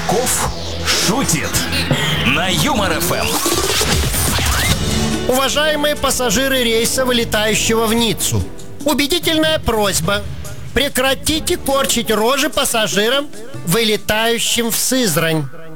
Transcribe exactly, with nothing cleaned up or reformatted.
Чесноков шутит на Юмор эф эм. Уважаемые пассажиры рейса, вылетающего в Ниццу, убедительная просьба: прекратите корчить рожи пассажирам, вылетающим в Сызрань.